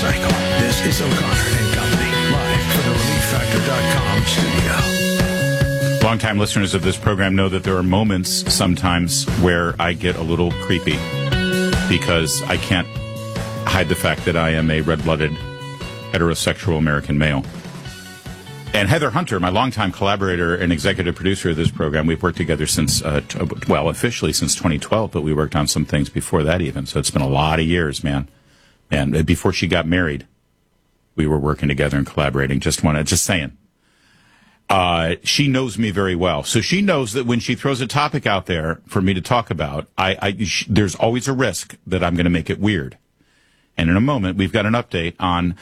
cycle. This is O'Connor and Company, live from the ReliefFactor.com studio. Longtime listeners of this program know that there are moments sometimes where I get a little creepy because I can't hide the fact that I am a red-blooded heterosexual American male. And Heather Hunter, my longtime collaborator and executive producer of this program, we've worked together since, officially since 2012, but we worked on some things before that even. So it's been a lot of years, man. And before she got married, we were working together and collaborating. Just saying. She knows me very well. So she knows that when she throws a topic out there for me to talk about, there's always a risk that I'm going to make it weird. And in a moment, we've got an update on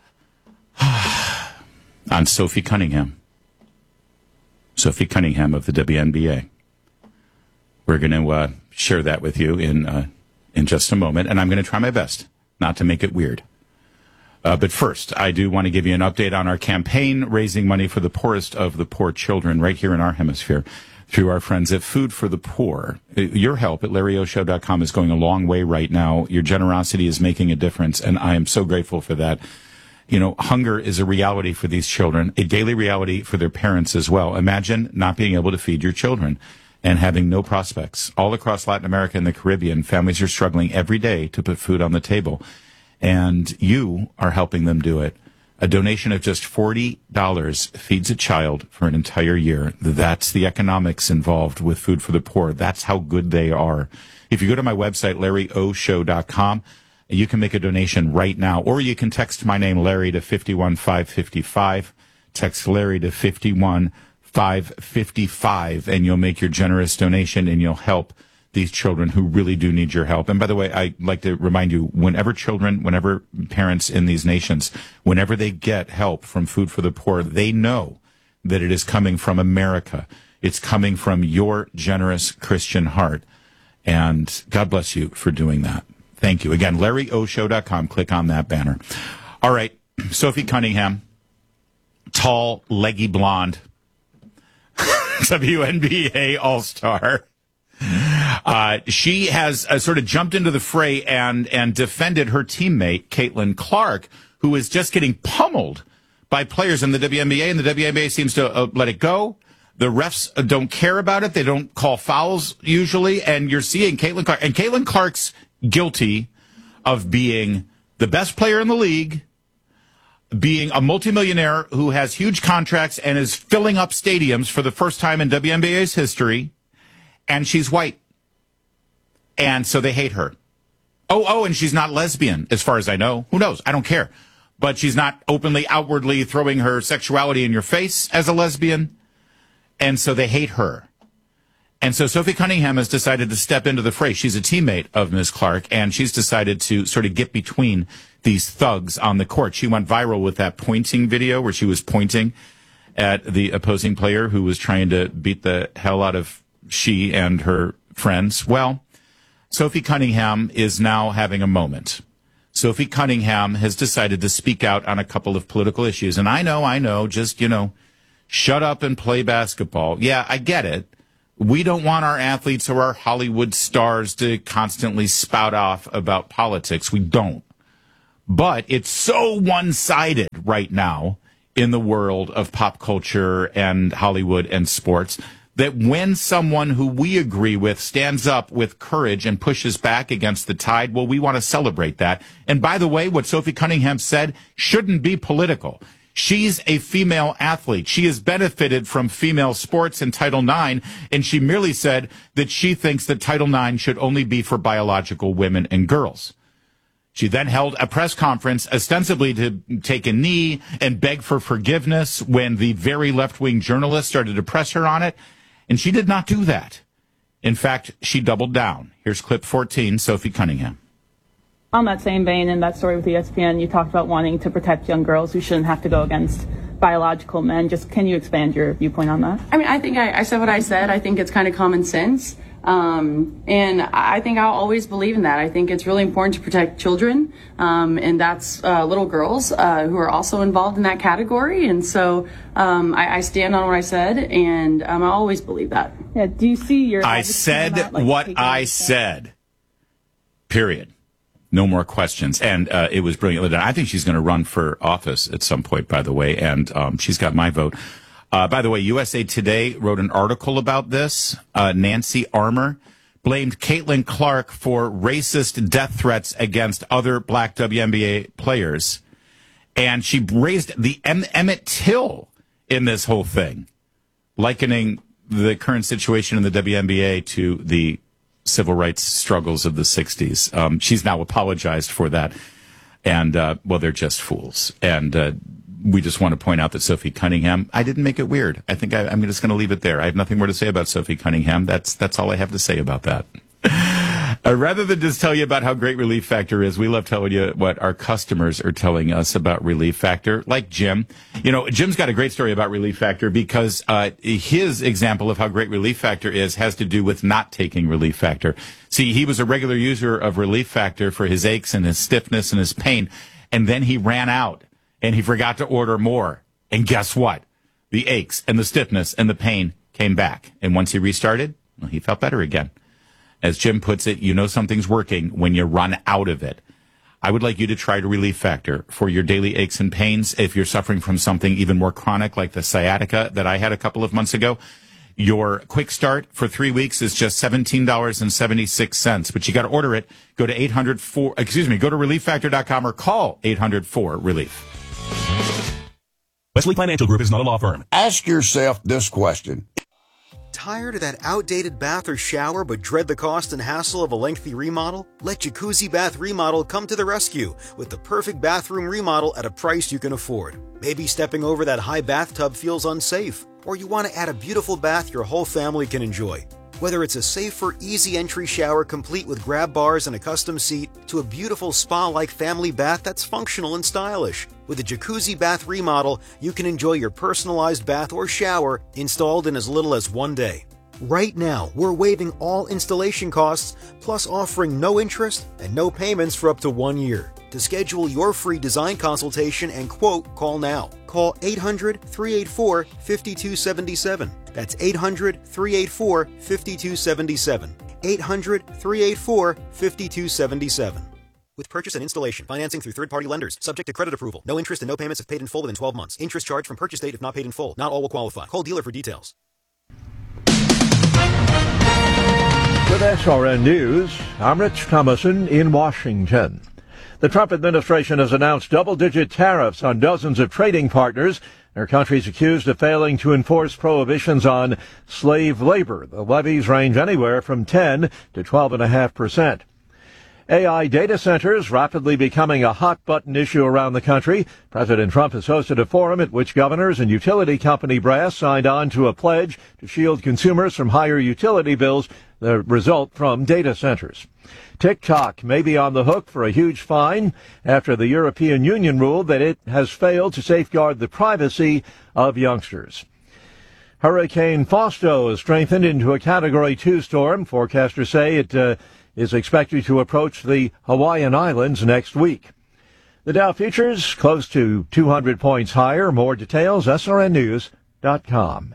Sophie Cunningham. Sophie Cunningham of the WNBA. We're going to share that with you in just a moment, and I'm going to try my best not to make it weird. But first, I do want to give you an update on our campaign raising money for the poorest of the poor children right here in our hemisphere through our friends at Food for the Poor. Your help at LarryOShow.com is going a long way right now. Your generosity is making a difference, and I am so grateful for that. You know, hunger is a reality for these children, a daily reality for their parents as well. Imagine not being able to feed your children and having no prospects. All across Latin America and the Caribbean, families are struggling every day to put food on the table. And you are helping them do it. A donation of just $40 feeds a child for an entire year. That's the economics involved with Food for the Poor. That's how good they are. If you go to my website, LarryOShow.com, you can make a donation right now, or you can text my name, Larry, to 51555. Text Larry to 51555, and you'll make your generous donation, and you'll help these children who really do need your help. And by the way, I like to remind you, whenever parents in these nations, whenever they get help from Food for the Poor, they know that it is coming from America. It's coming from your generous Christian heart. And God bless you for doing that. Thank you. Again, LarryOShow.com. Click on that banner. All right. Sophie Cunningham, tall, leggy blonde, WNBA All-Star. She has sort of jumped into the fray and defended her teammate, Caitlin Clark, who is just getting pummeled by players in the WNBA, and the WNBA seems to let it go. The refs don't care about it. They don't call fouls usually, and you're seeing Caitlin Clark. And Caitlin Clark's guilty of being the best player in the league, being a multimillionaire who has huge contracts and is filling up stadiums for the first time in WNBA's history, and she's white. And so they hate her. Oh, and she's not lesbian, as far as I know. Who knows? I don't care. But she's not openly, outwardly throwing her sexuality in your face as a lesbian. And so they hate her. And so Sophie Cunningham has decided to step into the fray. She's a teammate of Ms. Clark, and she's decided to sort of get between these thugs on the court. She went viral with that pointing video where she was pointing at the opposing player who was trying to beat the hell out of she and her friends. Well, Sophie Cunningham is now having a moment. Sophie Cunningham has decided to speak out on a couple of political issues. And I know, just, shut up and play basketball. Yeah, I get it. We don't want our athletes or our Hollywood stars to constantly spout off about politics. We don't. But it's so one-sided right now in the world of pop culture and Hollywood and sports that when someone who we agree with stands up with courage and pushes back against the tide, well, we want to celebrate that. And by the way, what Sophie Cunningham said shouldn't be political. She's a female athlete. She has benefited from female sports and Title IX, and she merely said that she thinks that Title IX should only be for biological women and girls. She then held a press conference ostensibly to take a knee and beg for forgiveness when the very left-wing journalists started to press her on it, and she did not do that. In fact, she doubled down. Here's clip 14, Sophie Cunningham. On that same vein, in that story with ESPN, you talked about wanting to protect young girls who shouldn't have to go against biological men. Just can you expand your viewpoint on that? I mean, I think I said what I said. I think it's kind of common sense. And I think I'll always believe in that. I think it's really important to protect children. And that's little girls who are also involved in that category. And so I stand on what I said, and I always believe that. Yeah. Do you see your... I said what I said. Period. No more questions. And it was brilliantly done. I think she's going to run for office at some point, by the way, and she's got my vote. By the way, USA Today wrote an article about this. Nancy Armour blamed Caitlin Clark for racist death threats against other black WNBA players. And she raised the Emmett Till in this whole thing, likening the current situation in the WNBA to the civil rights struggles of the 60s. She's now apologized for that. And, well, they're just fools. And we just want to point out that Sophie Cunningham, I didn't make it weird. I think I'm just going to leave it there. I have nothing more to say about Sophie Cunningham. That's all I have to say about that. Rather than just tell you about how great Relief Factor is, we love telling you what our customers are telling us about Relief Factor, like Jim. You know, Jim's got a great story about Relief Factor because his example of how great Relief Factor is has to do with not taking Relief Factor. See, he was a regular user of Relief Factor for his aches and his stiffness and his pain, and then he ran out and he forgot to order more. And guess what? The aches and the stiffness and the pain came back. And once he restarted, well, he felt better again. As Jim puts it, you know something's working when you run out of it. I would like you to try to Relief Factor for your daily aches and pains. If you're suffering from something even more chronic like the sciatica that I had a couple of months ago, your quick start for 3 weeks is just $17.76. But you got to order it. Go to go to relieffactor.com or call 800-4RELIEF. Wesley Financial Group is not a law firm. Ask yourself this question. Tired of that outdated bath or shower but dread the cost and hassle of a lengthy remodel? Let Jacuzzi Bath Remodel come to the rescue with the perfect bathroom remodel at a price you can afford. Maybe stepping over that high bathtub feels unsafe, or you want to add a beautiful bath your whole family can enjoy. Whether it's a safer, easy entry shower complete with grab bars and a custom seat, to a beautiful spa-like family bath that's functional and stylish. With a Jacuzzi Bath Remodel, you can enjoy your personalized bath or shower installed in as little as 1 day. Right now, we're waiving all installation costs, plus offering no interest and no payments for up to 1 year. To schedule your free design consultation and quote, call now. Call 800-384-5277. That's 800-384-5277. 800-384-5277. With purchase and installation, financing through third-party lenders, subject to credit approval. No interest and no payments if paid in full within 12 months. Interest charged from purchase date if not paid in full. Not all will qualify. Call dealer for details. With SRN News, I'm Rich Thomason in Washington. The Trump administration has announced double-digit tariffs on dozens of trading partners. Their countries accused of failing to enforce prohibitions on slave labor. The levies range anywhere from 10 to 12.5%. AI data centers rapidly becoming a hot-button issue around the country. President Trump has hosted a forum at which governors and utility company brass signed on to a pledge to shield consumers from higher utility bills that result from data centers. TikTok may be on the hook for a huge fine after the European Union ruled that it has failed to safeguard the privacy of youngsters. Hurricane Fausto has strengthened into a Category 2 storm. Forecasters say it is expected to approach the Hawaiian Islands next week. The Dow futures close to 200 points higher. More details, srnnews.com.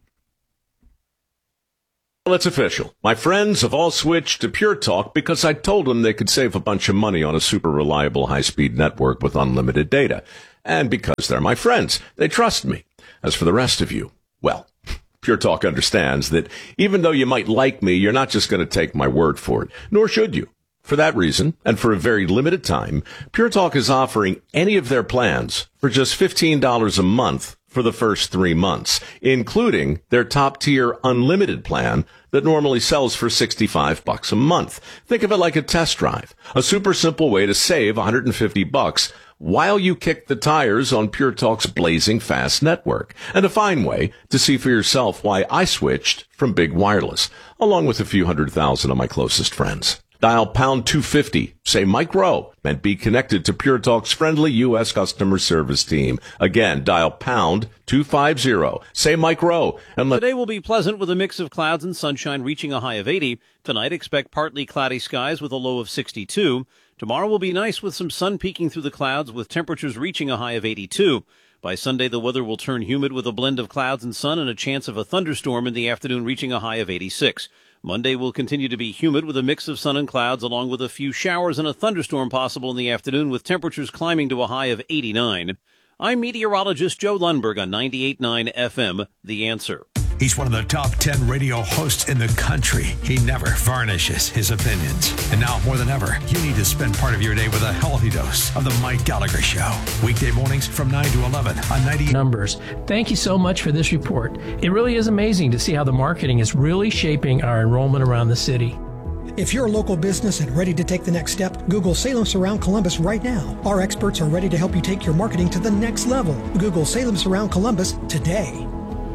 Well, it's official. My friends have all switched to Pure Talk because I told them they could save a bunch of money on a super reliable high-speed network with unlimited data. And because they're my friends, they trust me. As for the rest of you, well, Pure Talk understands that even though you might like me, you're not just going to take my word for it, nor should you. For that reason, and for a very limited time, Pure Talk is offering any of their plans for just $15 a month for the first 3 months, including their top-tier unlimited plan that normally sells for $65 a month. Think of it like a test drive, a super simple way to save $150 while you kick the tires on Pure Talk's blazing fast network, and a fine way to see for yourself why I switched from big wireless, along with a few 100,000 of my closest friends. Dial pound 250, say Mike Rowe, and be connected to Pure Talk's friendly U.S. customer service team. Again, dial pound 250, say Mike Rowe. And Today will be pleasant with a mix of clouds and sunshine reaching a high of 80. Tonight, expect partly cloudy skies with a low of 62. Tomorrow will be nice with some sun peeking through the clouds with temperatures reaching a high of 82. By Sunday, the weather will turn humid with a blend of clouds and sun and a chance of a thunderstorm in the afternoon reaching a high of 86. Monday will continue to be humid with a mix of sun and clouds, along with a few showers and a thunderstorm possible in the afternoon, with temperatures climbing to a high of 89. I'm meteorologist Joe Lundberg on 98.9 FM, The Answer. He's one of the top 10 radio hosts in the country. He never varnishes his opinions. And now, more than ever, you need to spend part of your day with a healthy dose of The Mike Gallagher Show. Weekday mornings from 9 to 11 on 98. Numbers. Thank you so much for this report. It really is amazing to see how the marketing is really shaping our enrollment around the city. If you're a local business and ready to take the next step, Google Salem Surround Columbus right now. Our experts are ready to help you take your marketing to the next level. Google Salem Surround Columbus today.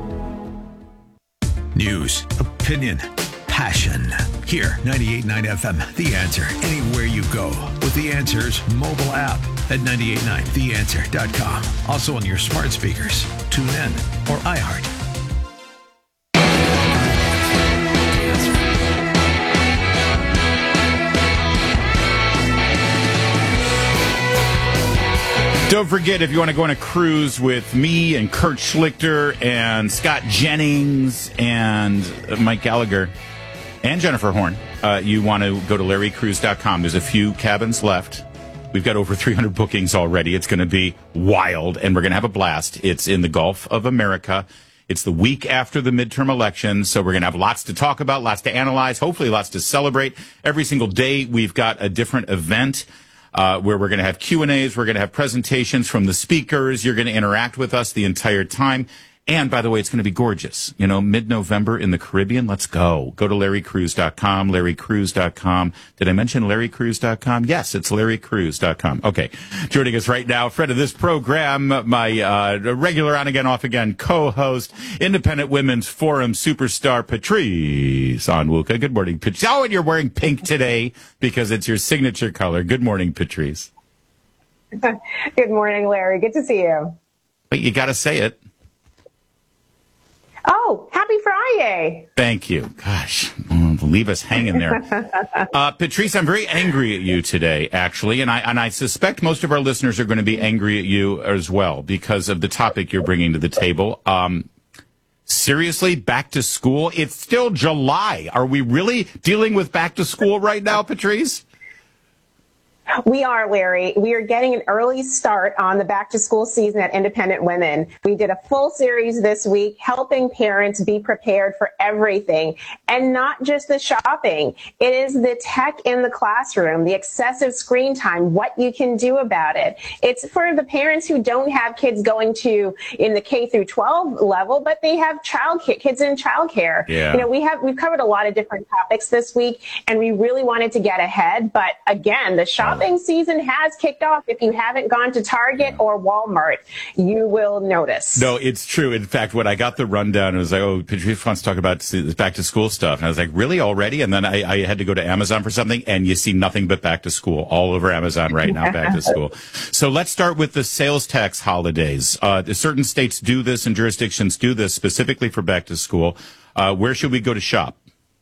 News, opinion, passion. Here, 98.9 FM, The Answer. Anywhere you go with The Answer's mobile app at 98.9theanswer.com. Also on your smart speakers, tune in, or iHeart. Don't forget, if you want to go on a cruise with me and Kurt Schlichter and Scott Jennings and Mike Gallagher and Jennifer Horn, you want to go to larrycruise.com. There's a few cabins left. We've got over 300 bookings already. It's going to be wild, and we're going to have a blast. It's in the Gulf of America. It's the week after the midterm elections, so we're going to have lots to talk about, lots to analyze, hopefully lots to celebrate. Every single day, we've got a different event. Where we're going to have Q&As, we're going to have presentations from the speakers. You're going to interact with us the entire time. And, by the way, it's going to be gorgeous. You know, mid-November in the Caribbean. Let's go. Go to larrycruise.com, larrycruise.com. Did I mention larrycruise.com? Yes, it's larrycruise.com. Okay. Joining us right now, friend of this program, my regular on-again, off-again co-host, Independent Women's Forum superstar, Patrice Onwuka. Good morning, Patrice. Oh, and you're wearing pink today because it's your signature color. Good morning, Patrice. Good morning, Larry. Good to see you. Wait, you got to say it. Oh, happy Friday. Thank you. Gosh, leave us hanging there. Patrice, I'm very angry at you today, actually, and I suspect most of our listeners are going to be angry at you as well because of the topic you're bringing to the table. Seriously, back to school? It's still July. Are we really dealing with back to school right now, Patrice? We are, Larry. We are getting an early start on the back to school season at Independent Women. We did a full series this week helping parents be prepared for everything and not just the shopping. It is the tech in the classroom, the excessive screen time, what you can do about it. It's for the parents who don't have kids going to in the K through 12 level, but they have kids in childcare. Yeah. You know, we've covered a lot of different topics this week and we really wanted to get ahead. But again, the shopping season has kicked off. If you haven't gone to Target or Walmart, you will notice. No, it's true. In fact, when I got the rundown, it was like, oh, Patrice wants to talk about this back to school stuff. And I was like, really already? And then I had to go to Amazon for something, and you see nothing but back to school all over Amazon right now, back to school. So let's start with the sales tax holidays. Certain states do this and jurisdictions do this specifically for back to school. Where should we go to shop?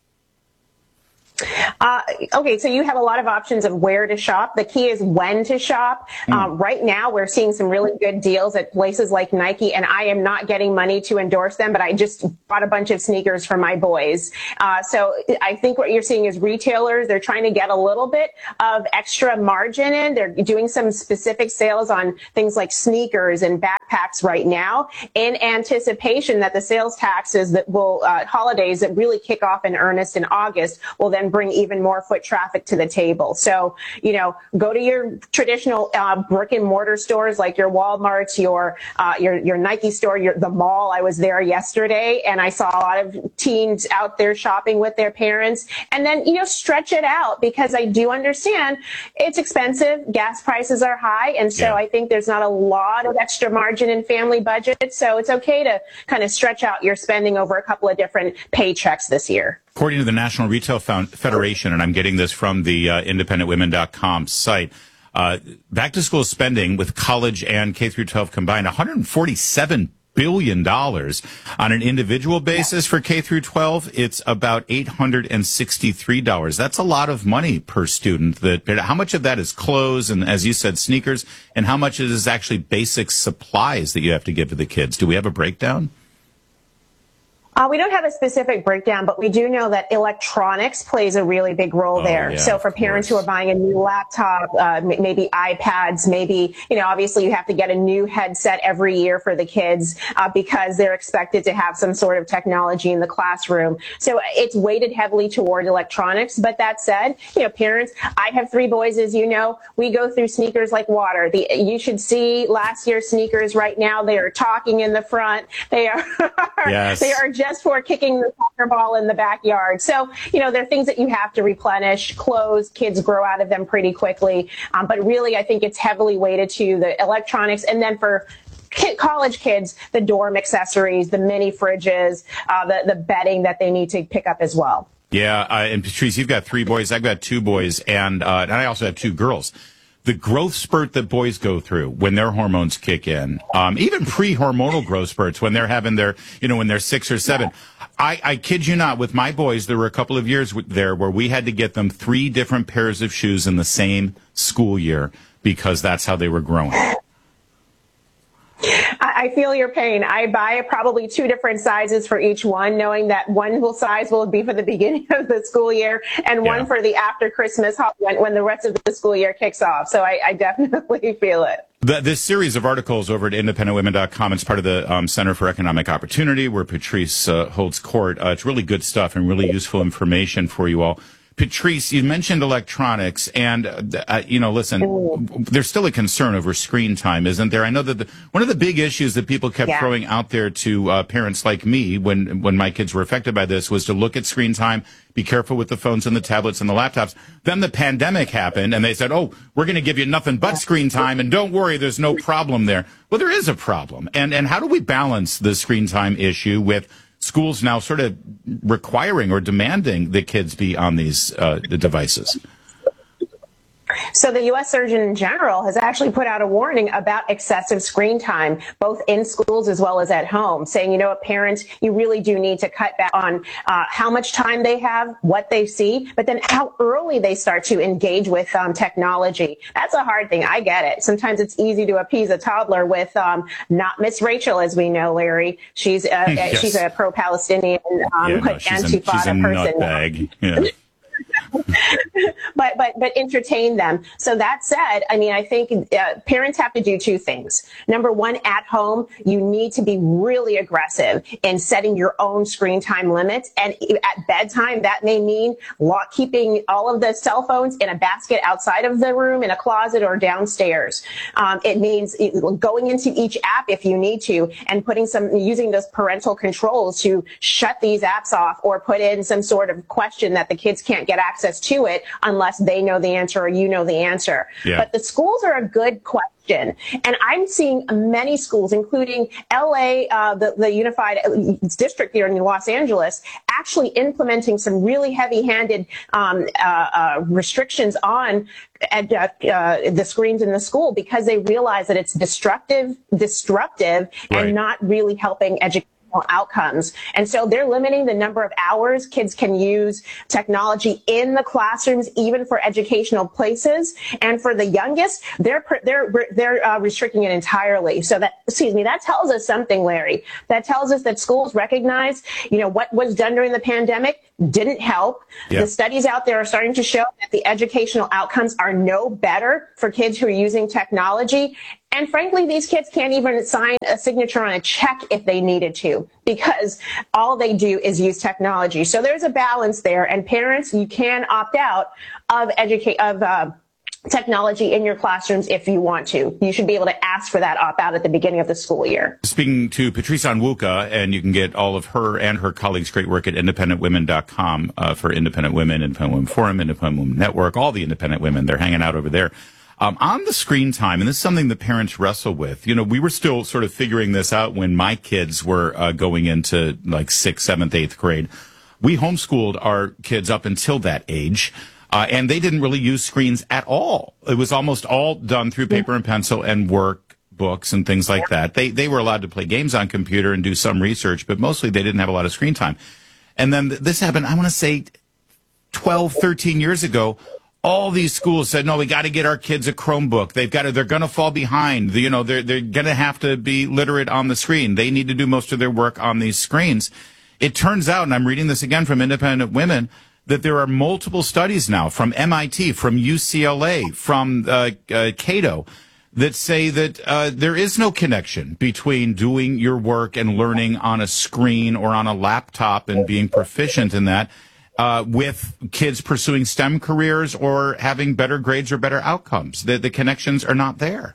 Okay, so you have a lot of options of where to shop. The key is when to shop. Right now, we're seeing some really good deals at places like Nike, and I am not getting money to endorse them, but I just bought a bunch of sneakers for my boys. So I think what you're seeing is retailers, they're trying to get a little bit of extra margin in. They're doing some specific sales on things like sneakers and backpacks right now in anticipation that the sales taxes that will, holidays that really kick off in earnest in August will then bring even more foot traffic to the table. So, you know, go to your traditional brick and mortar stores like your Walmarts, your Nike store, the mall. I was there yesterday and I saw a lot of teens out there shopping with their parents. And then, you know, stretch it out because I do understand it's expensive. Gas prices are high. And so I think there's not a lot of extra margin in family budgets. So it's okay to kind of stretch out your spending over a couple of different paychecks this year. According to the National Retail Federation, and I'm getting this from the independentwomen.com site, back to school spending with college and K through 12 combined, $147 billion. On an individual basis for K through 12, it's about $863. That's a lot of money per student. How much of that is clothes and, as you said, sneakers, and how much is actually basic supplies that you have to give to the kids? Do we have a breakdown? We don't have a specific breakdown, but we do know that electronics plays a really big role there. Yeah, so for parents who are buying a new laptop, maybe iPads, maybe, obviously you have to get a new headset every year for the kids because they're expected to have some sort of technology in the classroom. So it's weighted heavily toward electronics. But that said, parents, I have 3 boys, as you know, we go through sneakers like water. You should see last year's sneakers right now. They are talking in the front. They are, yes. They are just for kicking the soccer ball in the backyard. So, there are things that you have to replenish. Clothes, kids grow out of them pretty quickly. But really, I think it's heavily weighted to the electronics. And then for college kids, the dorm accessories, the mini fridges, the bedding that they need to pick up as well. Yeah. And Patrice, you've got 3 boys. I've got 2 boys. And I also have 2 girls. The growth spurt that boys go through when their hormones kick in, even pre-hormonal growth spurts when they're having their, when they're 6 or 7. I kid you not, with my boys, there were a couple of years there where we had to get them 3 different pairs of shoes in the same school year because that's how they were growing. I feel your pain. I buy probably 2 different sizes for each one, knowing that one size will be for the beginning of the school year and one for the after Christmas when the rest of the school year kicks off. So I definitely feel it. This series of articles over at independentwomen.com, it's part of the Center for Economic Opportunity, where Patrice holds court. It's really good stuff and really useful information for you all. Patrice, you mentioned electronics, and, listen, there's still a concern over screen time, isn't there? I know that one of the big issues that people kept throwing out there to parents like me when my kids were affected by this was to look at screen time, be careful with the phones and the tablets and the laptops. Then the pandemic happened, and they said, we're going to give you nothing but screen time, and don't worry, there's no problem there. Well, there is a problem. And how do we balance the screen time issue with schools now sort of requiring or demanding that kids be on these devices? So the U.S. Surgeon General has actually put out a warning about excessive screen time, both in schools as well as at home, saying, parents, you really do need to cut back on how much time they have, what they see, but then how early they start to engage with technology. That's a hard thing. I get it. Sometimes it's easy to appease a toddler with not Miss Rachel, as we know, Larry. She's she's a pro-Palestinian Antifada person. Nutbag. Yeah. but entertain them. So that said, I think parents have to do 2 things. Number one, at home, you need to be really aggressive in setting your own screen time limits. And at bedtime, that may mean keeping all of the cell phones in a basket outside of the room, in a closet, or downstairs. It means going into each app if you need to, and using those parental controls to shut these apps off, or put in some sort of question that the kids can't get access to it unless they know the answer or you know the answer. Yeah. But the schools are a good question. And I'm seeing many schools, including LA, the Unified District here in Los Angeles, actually implementing some really heavy-handed restrictions on the screens in the school, because they realize that it's disruptive, and not really helping education outcomes. And so they're limiting the number of hours kids can use technology in the classrooms, even for educational places. And for the youngest, they're restricting it entirely. So that tells us something, Larry. That tells us that schools recognize, what was done during the pandemic didn't help. Yep. The studies out there are starting to show that the educational outcomes are no better for kids who are using technology. And frankly, these kids can't even sign a signature on a check if they needed to, because all they do is use technology. So there's a balance there. And parents, you can opt out of technology in your classrooms if you want to. You should be able to ask for that opt-out at the beginning of the school year. Speaking to Patrice Onwuka, and you can get all of her and her colleagues' great work at independentwomen.com for Independent Women, Independent Women Forum, Independent Women Network, all the independent women. They're hanging out over there. On the screen time, and this is something that parents wrestle with. We were still sort of figuring this out when my kids were going into like 6th, 7th, 8th grade. We homeschooled our kids up until that age. And they didn't really use screens at all. It was almost all done through paper and pencil and workbooks and things like that. They were allowed to play games on computer and do some research, but mostly they didn't have a lot of screen time. And then this happened, I want to say 12, 13 years ago. All these schools said, no, we got to get our kids a Chromebook. They're going to fall behind. They're going to have to be literate on the screen. They need to do most of their work on these screens. It turns out, and I'm reading this again from Independent Women, that there are multiple studies now from MIT, from UCLA, from Cato, that say that there is no connection between doing your work and learning on a screen or on a laptop and being proficient in that with kids pursuing STEM careers or having better grades or better outcomes. The connections are not there.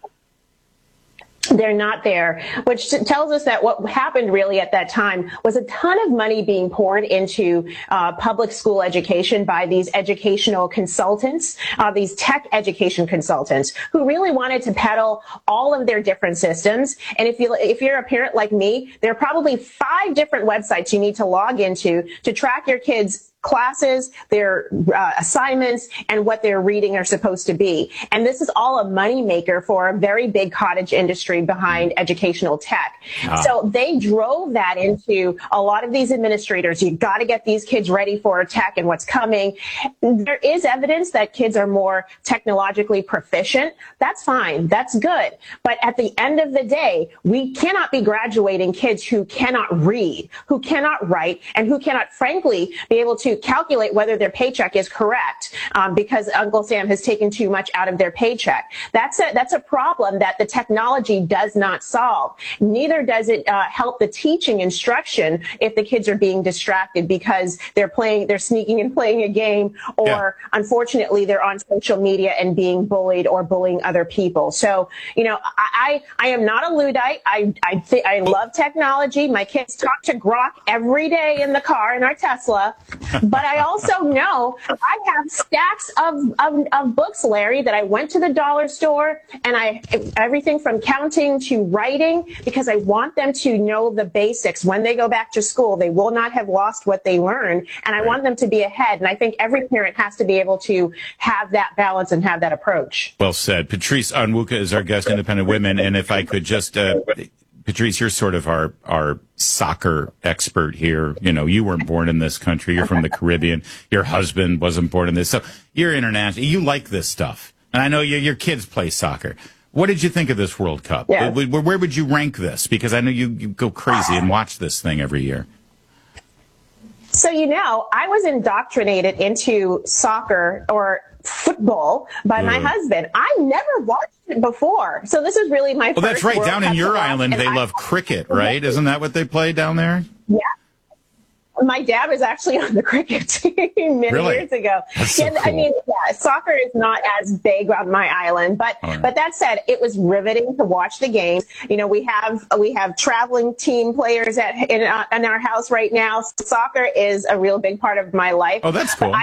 They're not there, which tells us that what happened really at that time was a ton of money being poured into public school education by these educational consultants, these tech education consultants who really wanted to peddle all of their different systems. And if you're a parent like me, there are probably 5 different websites you need to log into to track your kids' classes, their assignments, and what they're reading are supposed to be. And this is all a moneymaker for a very big cottage industry behind educational tech. So they drove that into a lot of these administrators. You've got to get these kids ready for tech and what's coming. There is evidence that kids are more technologically proficient. That's fine. That's good. But at the end of the day, we cannot be graduating kids who cannot read, who cannot write, and who cannot, frankly, be able to calculate whether their paycheck is correct because Uncle Sam has taken too much out of their paycheck. That's a problem that the technology does not solve. Neither does it help the teaching instruction if the kids are being distracted because they're sneaking and playing a game, or unfortunately they're on social media and being bullied or bullying other people. So, I am not a Luddite. I love technology. My kids talk to Grok every day in the car in our Tesla. But I also know I have stacks of books, Larry, that I went to the dollar store and everything from counting to writing, because I want them to know the basics. When they go back to school, they will not have lost what they learned. And I want them to be ahead. And I think every parent has to be able to have that balance and have that approach. Well said. Patrice Onwuka is our guest, Independent Women. And if I could just, Patrice, you're sort of our soccer expert here. You weren't born in this country. You're from the Caribbean. Your husband wasn't born in this. So you're international. You like this stuff. And I know your kids play soccer. What did you think of this World Cup? Yeah. Where would you rank this? Because I know you go crazy and watch this thing every year. So, I was indoctrinated into soccer or football by my husband. I never watched it before. So this is really my first. Well, that's right. World Down Cup in your to watch, island, they love cricket, right? Isn't that what they play down there? Yeah. My dad was actually on the cricket team many years ago. That's so cool. Soccer is not as big on my island, but that said, it was riveting to watch the game. We have traveling team players in our house right now. Soccer is a real big part of my life. Oh, that's cool. But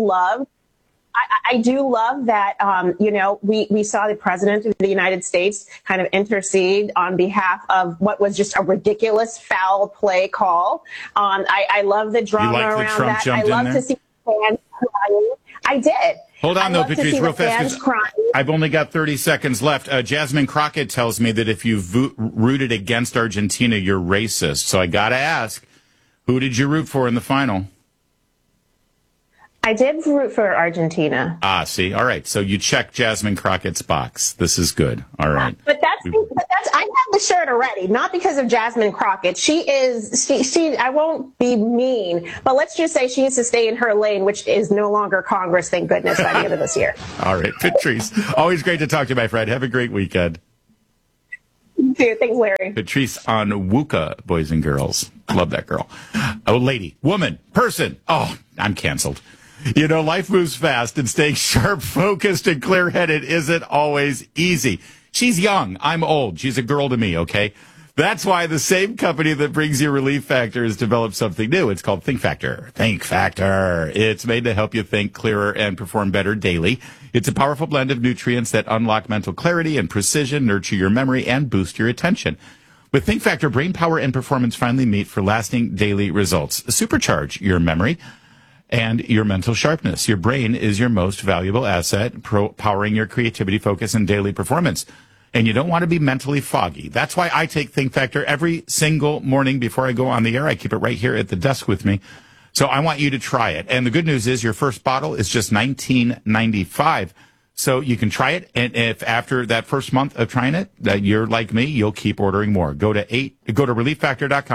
I do love that, we saw the president of the United States kind of intercede on behalf of what was just a ridiculous foul play call. I love the drama around that. I love to see fans crying. I did. Hold on, though, Patrice, real fast. I've only got 30 seconds left. Jasmine Crockett tells me that if you've rooted against Argentina, you're racist. So I got to ask, who did you root for in the final? I did root for Argentina. See, all right. So you check Jasmine Crockett's box. This is good. All right. But that's I have the shirt already, not because of Jasmine Crockett. She I won't be mean, but let's just say she needs to stay in her lane, which is no longer Congress, thank goodness, by the end of this year. All right, Patrice. Always great to talk to you, my friend. Have a great weekend. Thanks, Larry. Patrice Onwuka, boys and girls. Love that girl. Oh, lady, woman, person. Oh, I'm canceled. Life moves fast, and staying sharp, focused, and clear-headed isn't always easy. She's young. I'm old. She's a girl to me, okay? That's why the same company that brings you Relief Factor has developed something new. It's called Think Factor. Think Factor. It's made to help you think clearer and perform better daily. It's a powerful blend of nutrients that unlock mental clarity and precision, nurture your memory, and boost your attention. With Think Factor, brain power and performance finally meet for lasting daily results. Supercharge your memory and your mental sharpness. Your brain is your most valuable asset, powering your creativity, focus, and daily performance. And you don't want to be mentally foggy. That's why I take Think Factor every single morning before I go on the air. I keep it right here at the desk with me. So I want you to try it. And the good news is your first bottle is just $19.95. So you can try it. And if after that first month of trying it, that you're like me, you'll keep ordering more. Go to relieffactor.com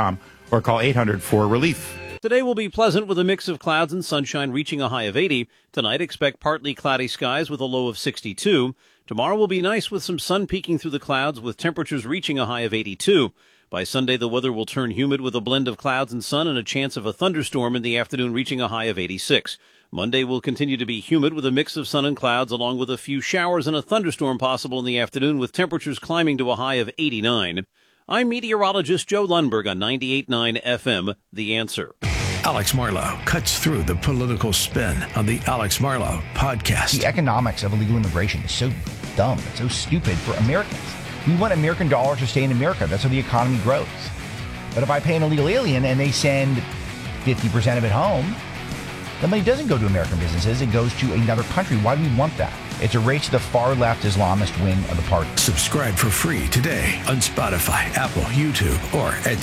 or call 800-4RELIEF. Today will be pleasant with a mix of clouds and sunshine reaching a high of 80. Tonight, expect partly cloudy skies with a low of 62. Tomorrow will be nice with some sun peeking through the clouds with temperatures reaching a high of 82. By Sunday, the weather will turn humid with a blend of clouds and sun and a chance of a thunderstorm in the afternoon reaching a high of 86. Monday will continue to be humid with a mix of sun and clouds along with a few showers and a thunderstorm possible in the afternoon with temperatures climbing to a high of 89. I'm meteorologist Joe Lundberg on 98.9 FM, The Answer. Alex Marlow cuts through the political spin on the Alex Marlow podcast. The economics of illegal immigration is so dumb. It's so stupid for Americans. We want American dollars to stay in America. That's how the economy grows. But if I pay an illegal alien and they send 50% of it home, the money doesn't go to American businesses. It goes to another country. Why do we want that? It's a race to the far-left Islamist wing of the party. Subscribe for free today on Spotify, Apple, YouTube, or at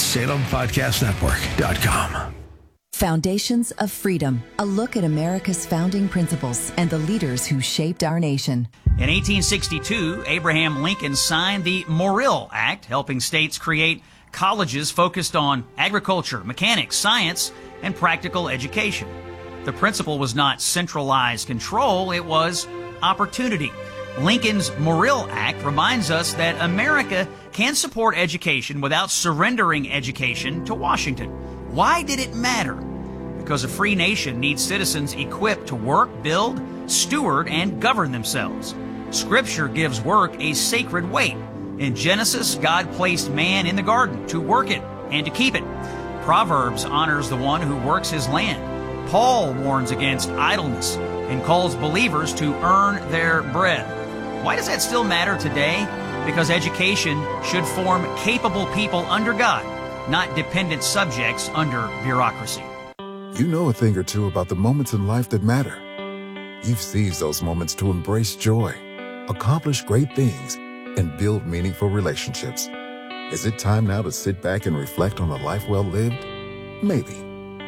SalemPodcastNetwork.com. Foundations of Freedom, a look at America's founding principles and the leaders who shaped our nation. In 1862, Abraham Lincoln signed the Morrill Act, helping states create colleges focused on agriculture, mechanics, science, and practical education. The principle was not centralized control, it was opportunity. Lincoln's Morrill Act reminds us that America can support education without surrendering education to Washington. Why did it matter? Because a free nation needs citizens equipped to work, build, steward, and govern themselves. Scripture gives work a sacred weight. In Genesis, God placed man in the garden to work it and to keep it. Proverbs honors the one who works his land. Paul warns against idleness and calls believers to earn their bread. Why does that still matter today? Because education should form capable people under God, not dependent subjects under bureaucracy. You know a thing or two about the moments in life that matter. You've seized those moments to embrace joy, accomplish great things, and build meaningful relationships. Is it time now to sit back and reflect on a life well lived? Maybe.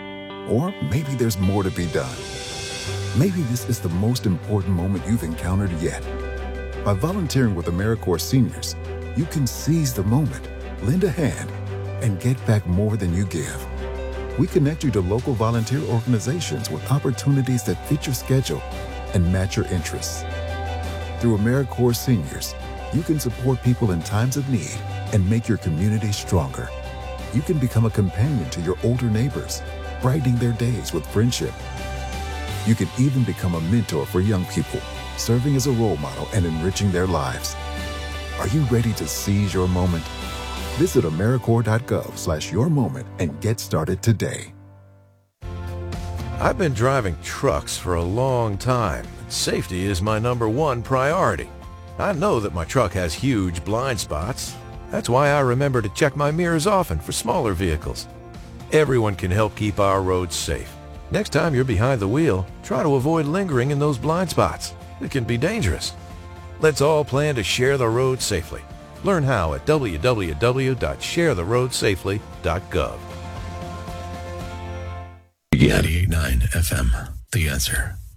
Or maybe there's more to be done. Maybe this is the most important moment you've encountered yet. By volunteering with AmeriCorps Seniors, you can seize the moment, lend a hand, and get back more than you give. We connect you to local volunteer organizations with opportunities that fit your schedule and match your interests. Through AmeriCorps Seniors, you can support people in times of need and make your community stronger. You can become a companion to your older neighbors, brightening their days with friendship. You can even become a mentor for young people, serving as a role model and enriching their lives. Are you ready to seize your moment? Visit AmeriCorps.gov/yourmoment and get started today. I've been driving trucks for a long time. Safety is my #1 priority. I know that my truck has huge blind spots. That's why I remember to check my mirrors often for smaller vehicles. Everyone can help keep our roads safe. Next time you're behind the wheel, try to avoid lingering in those blind spots. It can be dangerous. Let's all plan to share the road safely. Learn how at www.sharetheroadsafely.gov. 98.9 FM, The Answer.